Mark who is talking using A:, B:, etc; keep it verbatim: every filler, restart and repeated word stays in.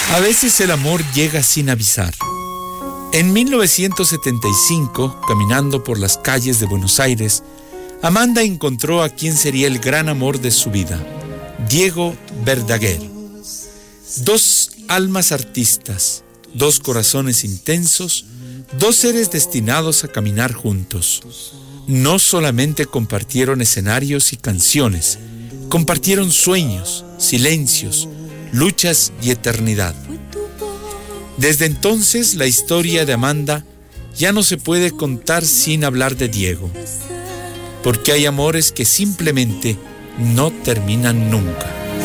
A: A veces el amor llega sin avisar. En mil novecientos setenta y cinco, caminando por las calles de Buenos Aires, Amanda encontró a quien sería el gran amor de su vida, Diego Verdaguer. Dos almas artistas, dos corazones intensos, dos seres destinados a caminar juntos. No solamente compartieron escenarios y canciones, compartieron sueños, silencios, luchas y eternidad. Desde entonces, la historia de Amanda ya no se puede contar sin hablar de Diego, porque hay amores que simplemente no terminan nunca.